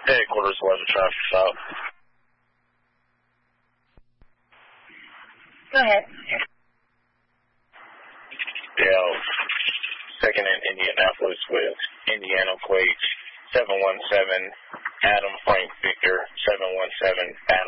Headquarters 11 traffic stop. Go ahead. Yeah, second in Indianapolis with Indiana Quake 717 Adam Frank Victor 717 Adam.